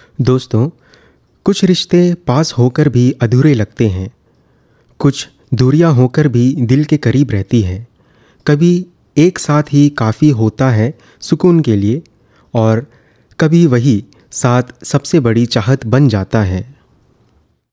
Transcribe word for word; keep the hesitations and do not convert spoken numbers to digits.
दोस्तों, कुछ रिश्ते पास होकर भी अधूरे लगते हैं। कुछ दूरियां होकर भी दिल के करीब रहती हैं। कभी एक साथ ही काफ़ी होता है सुकून के लिए, और कभी वही साथ सबसे बड़ी चाहत बन जाता है।